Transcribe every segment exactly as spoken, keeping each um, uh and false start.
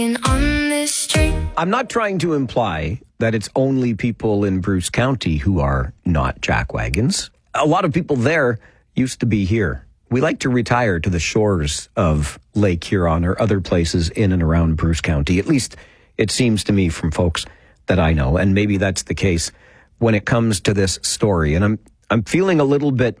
On this street. I'm not trying to imply that it's only people in Bruce County who are not jackwagons. A lot of people there used to be here. We like to retire to the shores of Lake Huron or other places in and around Bruce County. At least it seems to me from folks that I know, and maybe that's the case when it comes to this story. And I'm I'm feeling a little bit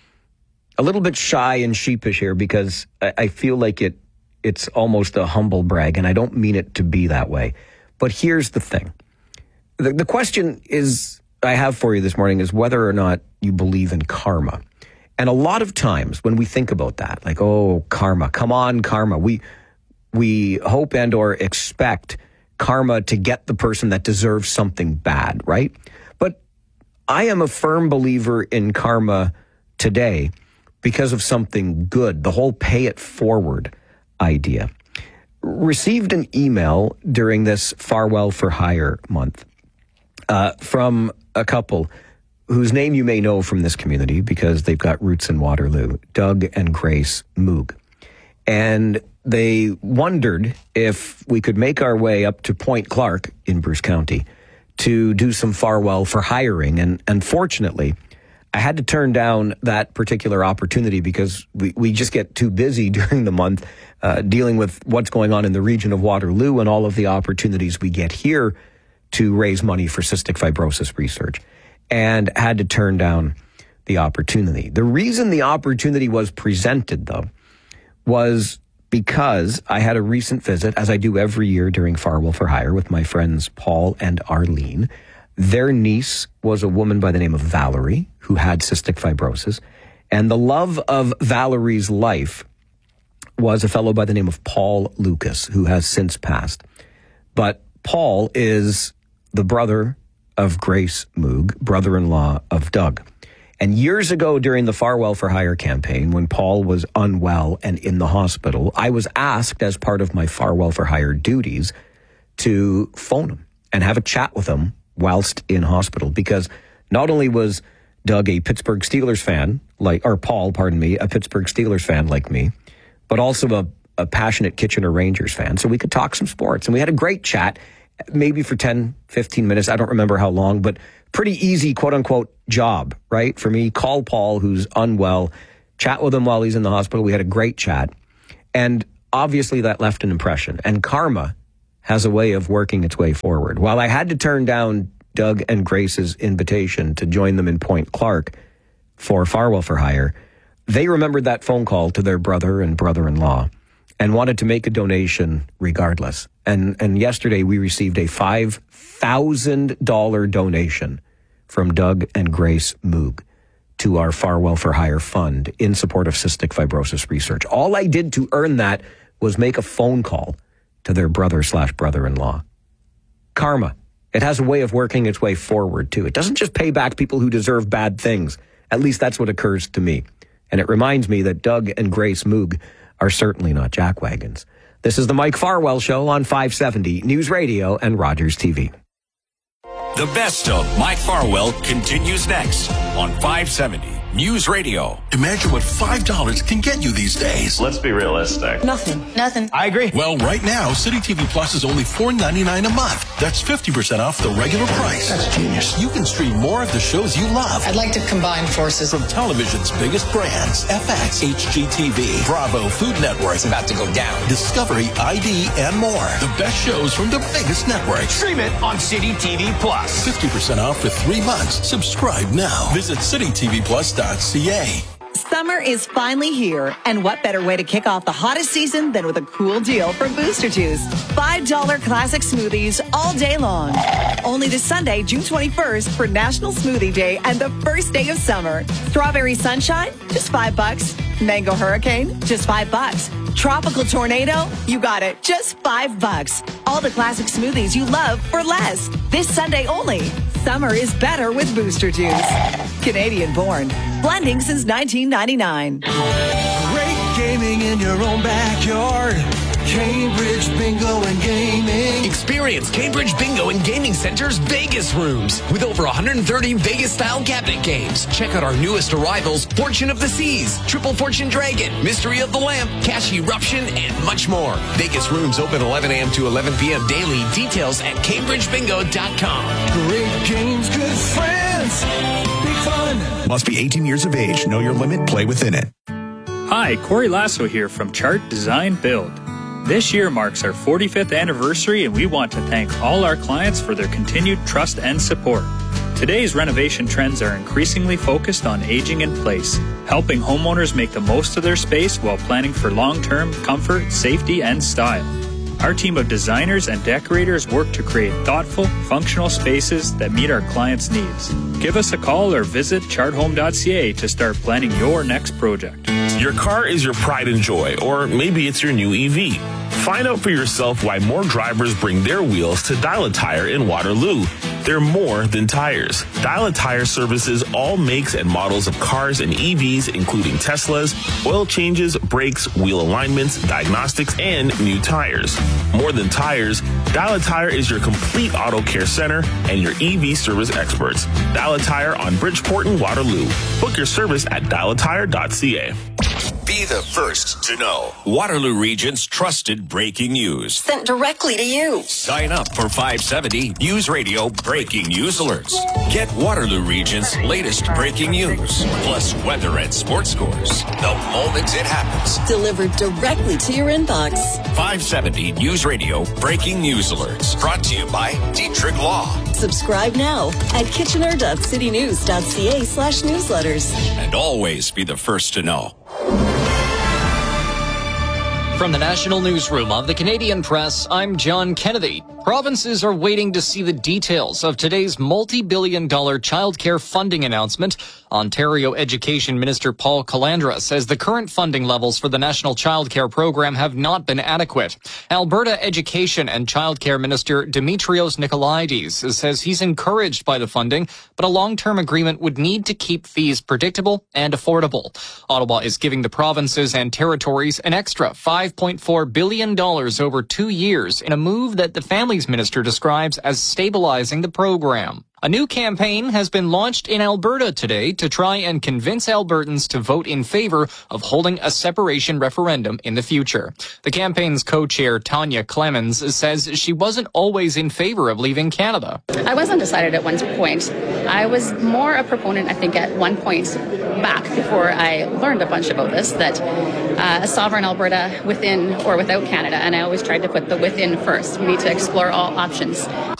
a little bit shy and sheepish here because I, I feel like it it's almost a humble brag, and I don't mean it to be that way. But here's the thing. The, the question is I have for you this morning is whether or not you believe in karma. And a lot of times when we think about that, like, oh, karma, come on, karma, we we hope and or expect karma to get the person that deserves something bad, right? But I am a firm believer in karma today because of something good, the whole pay it forward idea. Received an email during this Farwell for Hire month uh, from a couple whose name you may know from this community because they've got roots in Waterloo, Doug and Grace Moog. And they wondered if we could make our way up to Point Clark in Bruce County to do some Farwell for hiring. And unfortunately, I had to turn down that particular opportunity because we, we just get too busy during the month uh, dealing with what's going on in the region of Waterloo and all of the opportunities we get here to raise money for cystic fibrosis research, and had to turn down the opportunity. The reason the opportunity was presented, though, was because I had a recent visit, as I do every year during Farwell for Hire, with my friends Paul and Arlene. Their niece was a woman by the name of Valerie, who had cystic fibrosis. And the love of Valerie's life was a fellow by the name of Paul Lucas, who has since passed. But Paul is the brother of Grace Moog, brother-in-law of Doug. And years ago during the Farwell for Hire campaign, when Paul was unwell and in the hospital, I was asked as part of my Farwell for Hire duties to phone him and have a chat with him whilst in hospital, because not only was Doug a Pittsburgh Steelers fan, like, or Paul, pardon me, a Pittsburgh Steelers fan like me, but also a, a passionate Kitchener Rangers fan. So we could talk some sports, and we had a great chat, maybe for ten, fifteen minutes. I don't remember how long, but pretty easy, quote unquote, job, right? For me, call Paul, who's unwell, chat with him while he's in the hospital. We had a great chat. And obviously that left an impression. And karma has a way of working its way forward. While I had to turn down Doug and Grace's invitation to join them in Point Clark for Farwell for Hire, they remembered that phone call to their brother and brother-in-law and wanted to make a donation regardless. And and yesterday we received a five thousand dollars donation from Doug and Grace Moog to our Farwell for Hire fund in support of cystic fibrosis research. All I did to earn that was make a phone call to their brother slash brother-in-law. Karma. It has a way of working its way forward, too. It doesn't just pay back people who deserve bad things. At least that's what occurs to me. And it reminds me that Doug and Grace Moog are certainly not jackwagons. This is the Mike Farwell Show on five seventy News Radio and Rogers T V. The best of Mike Farwell continues next on five seventy News Radio. Imagine what five dollars can get you these days. Let's be realistic. Nothing. Nothing. I agree. Well, right now, City T V Plus is only four ninety-nine a month. That's fifty percent off the regular price. That's genius. You can stream more of the shows you love. I'd like to combine forces. From television's biggest brands, F X, H G T V, Bravo, Food Network. It's about to go down. Discovery, I D, and more. The best shows from the biggest networks. Stream it on City T V Plus. fifty percent off for three months. Subscribe now. Visit city t v plus dot c a. Summer is finally here, and what better way to kick off the hottest season than with a cool deal from Booster Juice. five dollar classic smoothies all day long. Only this Sunday, June twenty-first, for National Smoothie Day and the first day of summer. Strawberry Sunshine, just five bucks. Mango Hurricane, just five bucks. Tropical Tornado, you got it, just five bucks. All the classic smoothies you love for less. This Sunday only. Summer is better with Booster Juice. Canadian born. Blending since nineteen ninety-nine. Great gaming in your own backyard. Cambridge Bingo and Gaming. Experience Cambridge Bingo and Gaming Center's Vegas rooms with over one hundred thirty Vegas-style cabinet games. Check out our newest arrivals, Fortune of the Seas, Triple Fortune Dragon, Mystery of the Lamp, Cash Eruption, and much more. Vegas rooms open eleven a.m. to eleven p.m. daily. Details at cambridge bingo dot com. Great games, good friends, big fun. Must be eighteen years of age. Know your limit. Play within it. Hi, Corey Lasso here from Chart Design Build. This year marks our forty-fifth anniversary, and we want to thank all our clients for their continued trust and support. Today's renovation trends are increasingly focused on aging in place, helping homeowners make the most of their space while planning for long-term comfort, safety, and style. Our team of designers and decorators work to create thoughtful, functional spaces that meet our clients' needs. Give us a call or visit chart home dot c a to start planning your next project. Your car is your pride and joy, or maybe it's your new E V. Find out for yourself why more drivers bring their wheels to Dial a Tire in Waterloo. They're more than tires. Dial a Tire services all makes and models of cars and E Vs, including Teslas, oil changes, brakes, wheel alignments, diagnostics, and new tires. More than tires, Dial a Tire is your complete auto care center and your E V service experts. Dial a Tire on Bridgeport and Waterloo. Book your service at dial a tire dot c a. Be the first to know Waterloo Region's trusted breaking news. Sent directly to you. Sign up for five seventy News Radio Breaking News Alerts. Get Waterloo Region's latest breaking news, plus weather and sports scores the moment it happens. Delivered directly to your inbox. five seventy News Radio Breaking News Alerts. Brought to you by Dietrich Law. Subscribe now at kitchener dot city news dot c a slash newsletters. And always be the first to know. From the National Newsroom of the Canadian Press, I'm John Kennedy. Provinces are waiting to see the details of today's multi-billion dollar childcare funding announcement. Ontario Education Minister Paul Calandra says the current funding levels for the National Childcare Program have not been adequate. Alberta Education and Childcare Minister Dimitrios Nicolaides says he's encouraged by the funding, but a long-term agreement would need to keep fees predictable and affordable. Ottawa is giving the provinces and territories an extra five point four billion dollars over two years in a move that the Families Minister describes as stabilizing the program. A new campaign has been launched in Alberta today to try and convince Albertans to vote in favor of holding a separation referendum in the future. The campaign's co-chair, Tanya Clemens, says she wasn't always in favor of leaving Canada. I was undecided at one point. I was more a proponent, I think, at one point back before I learned a bunch about this, that uh, a sovereign Alberta within or without Canada, and I always tried to put the within first. We need to explore all options.